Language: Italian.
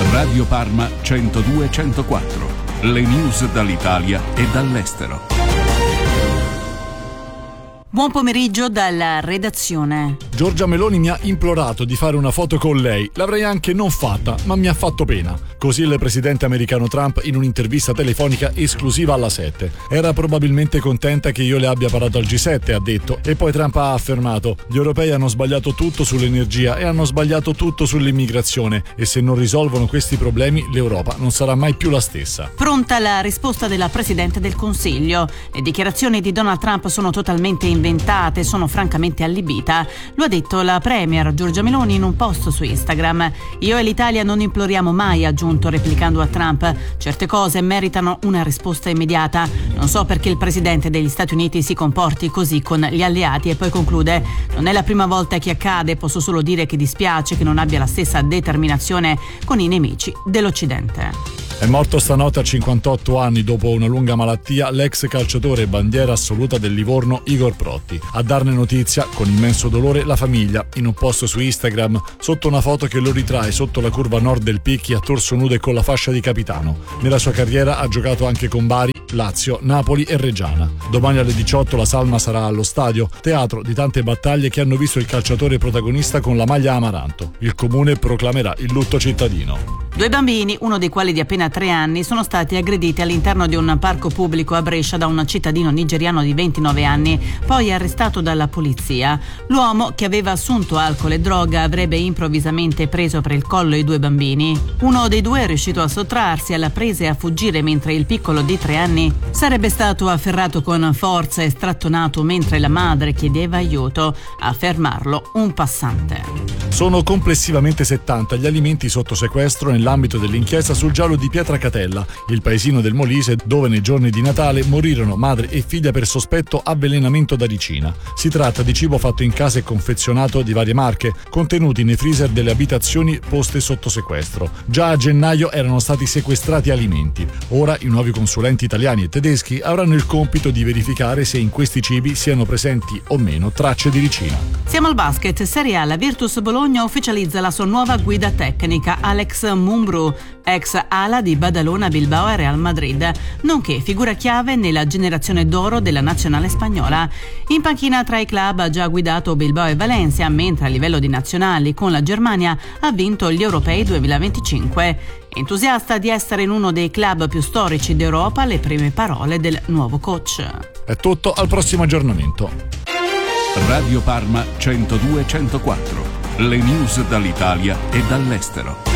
Radio Parma 102-104. Le news dall'Italia e dall'estero. Buon pomeriggio dalla redazione. Giorgia Meloni mi ha implorato di fare una foto con lei. L'avrei anche non fatta, ma mi ha fatto pena. Così il presidente americano Trump in un'intervista telefonica esclusiva alla 7. Era probabilmente contenta che io le abbia parlato al G7, ha detto. E poi Trump ha affermato: gli europei hanno sbagliato tutto sull'energia e hanno sbagliato tutto sull'immigrazione. E se non risolvono questi problemi, l'Europa non sarà mai più la stessa. Pronta la risposta della Presidente del Consiglio. Le dichiarazioni di Donald Trump sono totalmente inventate, sono francamente allibita. Lo ha detto la premier Giorgia Meloni in un post su Instagram. Io e l'Italia non imploriamo mai, ha aggiunto replicando a Trump. Certe cose meritano una risposta immediata. Non so perché il presidente degli Stati Uniti si comporti così con gli alleati, e poi conclude: non è la prima volta che accade, posso solo dire che dispiace che non abbia la stessa determinazione con i nemici dell'Occidente. È morto stanotte a 58 anni dopo una lunga malattia l'ex calciatore e bandiera assoluta del Livorno Igor Protti. A darne notizia, con immenso dolore, la famiglia, in un post su Instagram, sotto una foto che lo ritrae sotto la curva nord del Picchi a torso nudo e con la fascia di capitano. Nella sua carriera ha giocato anche con Bari, Lazio, Napoli e Reggiana. Domani alle 18 la salma sarà allo stadio, teatro di tante battaglie che hanno visto il calciatore protagonista con la maglia amaranto. Il comune proclamerà il lutto cittadino. 2 bambini, uno dei quali di appena 3 anni, sono stati aggrediti all'interno di un parco pubblico a Brescia da un cittadino nigeriano di 29 anni, poi arrestato dalla polizia. L'uomo, che aveva assunto alcol e droga, avrebbe improvvisamente preso per il collo i 2 bambini. Uno dei 2 è riuscito a sottrarsi alla presa e a fuggire, mentre il piccolo di 3 anni sarebbe stato afferrato con forza e strattonato mentre la madre chiedeva aiuto. A fermarlo un passante. Sono complessivamente 70 gli alimenti sotto sequestro nell'ambito dell'inchiesta sul giallo di Pietracatella, il paesino del Molise, dove nei giorni di Natale morirono madre e figlia per sospetto avvelenamento da ricina. Si tratta di cibo fatto in casa e confezionato di varie marche, contenuti nei freezer delle abitazioni poste sotto sequestro. Già a gennaio erano stati sequestrati alimenti. Ora i nuovi consulenti italiani e tedeschi avranno il compito di verificare se in questi cibi siano presenti o meno tracce di ricina. Siamo al basket. Serie A, la Virtus Bologna ufficializza la sua nuova guida tecnica, Alex Mumbrú, ex ala di Badalona, Bilbao e Real Madrid, nonché figura chiave nella generazione d'oro della nazionale spagnola. In panchina tra i club ha già guidato Bilbao e Valencia, mentre a livello di nazionali con la Germania ha vinto gli Europei 2025. Entusiasta di essere in uno dei club più storici d'Europa, le prime parole del nuovo coach. È tutto, al prossimo aggiornamento. Radio Parma 102-104. Le news dall'Italia e dall'estero.